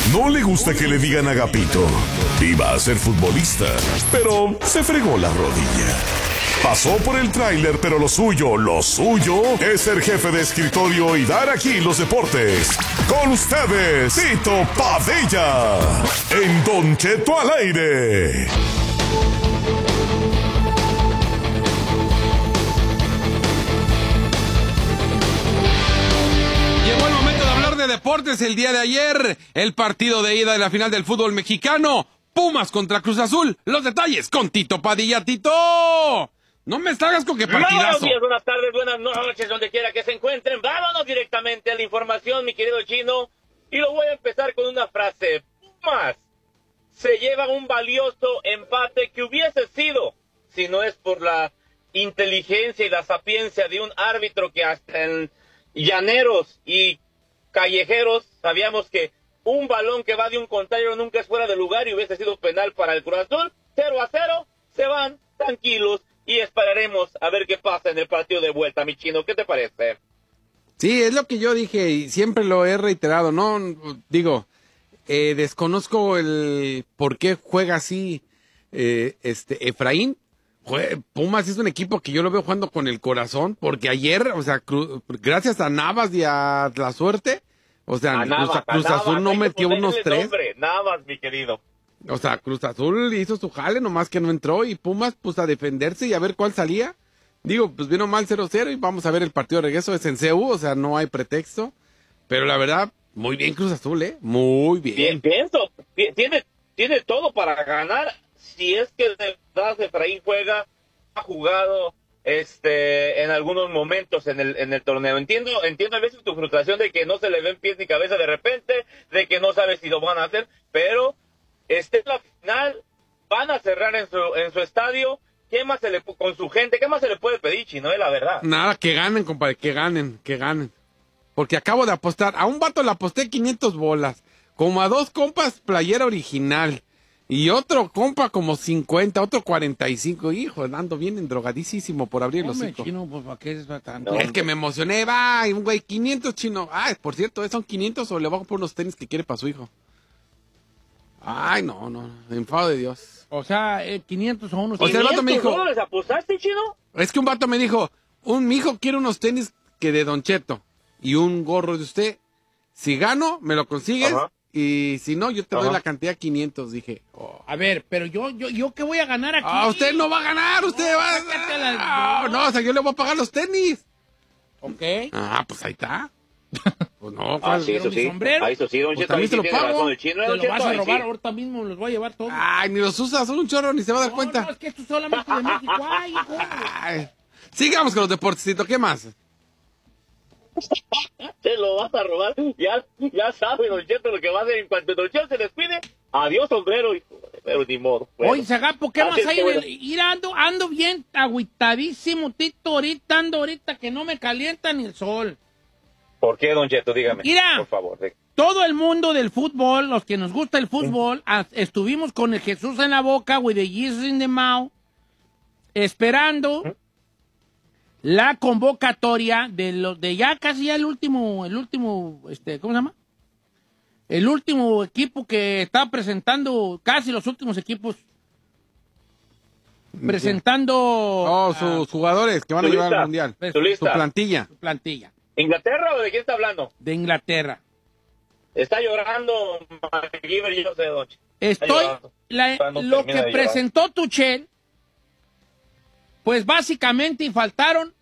No le gusta que le digan Agapito. Iba a ser futbolista, pero se fregó la rodilla. Pasó por el tráiler, pero lo suyo es ser jefe de escritorio y dar aquí los deportes. Con ustedes, Tito Padilla, en Don Cheto al aire. Llegó el momento de hablar de deportes. El día de ayer, el partido de ida de la final del fútbol mexicano. Pumas contra Cruz Azul. Los detalles con Tito Padilla. ¡Tito! No me salgas con que partidazo. Buenos días, buenas tardes, buenas noches, donde quiera que se encuentren. Vámonos directamente a la información, mi querido Chino. Y lo voy a empezar con una frase. Pumas se lleva un valioso empate que hubiese sido, si no es por la inteligencia y la sapiencia de un árbitro que hasta en llaneros y callejeros sabíamos que un balón que va de un contrario nunca es fuera de lugar y hubiese sido penal para el Cruz Azul. 0-0, se van tranquilos. Y esperaremos a ver qué pasa en el partido de vuelta, mi Chino. ¿Qué te parece? Sí, es lo que yo dije y siempre lo he reiterado, ¿no? Digo, desconozco el por qué juega así Efraín. Pumas es un equipo que yo lo veo jugando con el corazón, porque ayer, o sea, gracias a Navas y a la suerte, o sea, Cruz Azul no metió unos 3. Navas, mi querido. O sea, Cruz Azul hizo su jale, nomás que no entró, y Pumas, pues, a defenderse y a ver cuál salía. Digo, pues vino mal 0-0 y vamos a ver el partido de regreso, es en CU, o sea, no hay pretexto. Pero la verdad, muy bien Cruz Azul, muy bien. Bien, pienso, tiene todo para ganar, si es que de verdad Efraín ha jugado en algunos momentos en el torneo. Entiendo a veces tu frustración de que no se le ven pies ni cabeza de repente, de que no sabes si lo van a hacer, pero en la final, van a cerrar en su estadio. ¿Qué más con su gente, qué más se le puede pedir, Chino? La verdad. Nada, que ganen, compadre, que ganen. Porque acabo de apostar, a un vato le aposté 500 bolas, como a 2 compas playera original, y otro compa como 50, otro 45, hijo, ando bien endrogadísimo por abrir los hocico. Chino, pues, ¿para qué es tanto? Es que me emocioné, va, un güey, 500, Chino. Ah, por cierto, ¿son 500 o le bajo por unos tenis que quiere para su hijo? Ay, no, enfado de Dios. O sea, 500 o unos... O sea, el vato me dijo... ¿Cómo les apostaste, Chino? Es que un vato me dijo, mi hijo quiere unos tenis que de Don Cheto y un gorro de usted. Si gano, me lo consigues. Ajá. Y si no, yo te doy la cantidad 500, dije. Oh. A ver, pero yo ¿qué voy a ganar aquí? Usted no va a ganar, usted va a... No, o sea, yo le voy a pagar los tenis. Ok. Pues ahí está. Pues no, sí, eso sí. Eso sí, Don Cheto. También se lo pago. Te lo vas a robar ahorita mismo, los voy a llevar todos. Ay, ni los usas, son un chorro, ni se va a dar cuenta. No, es que esto es solamente de México. Ay, hijo. Sigamos con los deportecitos, ¿qué más? Te lo vas a robar. Ya sabe, Don Cheto, lo que va a hacer en cuanto Don Cheto se despide. Adiós, sombrero, pero ni modo. Bueno. Oye, Zagapo, ¿qué más hay? Ando bien agüitadísimo, Tito, ahorita que no me calienta ni el sol. ¿Por qué, Don Cheto? Dígame, mira, por favor. Todo el mundo del fútbol, los que nos gusta el fútbol, estuvimos con el Jesús en la boca, with the Jesus in the mouth, esperando la convocatoria de ya casi ya el último, ¿cómo se llama? El último equipo que está presentando, casi los últimos equipos, presentando... sus jugadores que van a llevar al Mundial. Su plantilla. ¿Inglaterra o de quién está hablando? De Inglaterra. Está llorando MacGyver y yo sé, Don Cheto. Lo que presentó Tuchel, pues básicamente faltaron